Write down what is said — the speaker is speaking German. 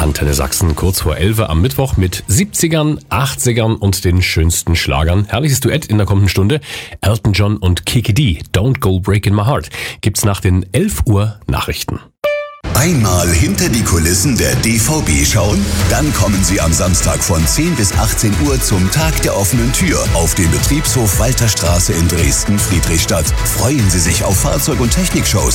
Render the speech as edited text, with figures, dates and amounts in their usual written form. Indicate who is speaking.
Speaker 1: Antenne Sachsen, kurz vor 11 am Mittwoch mit 70ern, 80ern und den schönsten Schlagern. Herrliches Duett in der kommenden Stunde. Elton John und Kiki D, Don't Go Breaking My Heart, gibt's nach den 11 Uhr Nachrichten.
Speaker 2: Einmal hinter die Kulissen der DVB schauen? Dann kommen Sie am Samstag von 10 bis 18 Uhr zum Tag der offenen Tür auf dem Betriebshof Walterstraße in Dresden-Friedrichstadt. Freuen Sie sich auf Fahrzeug- und Technikshows,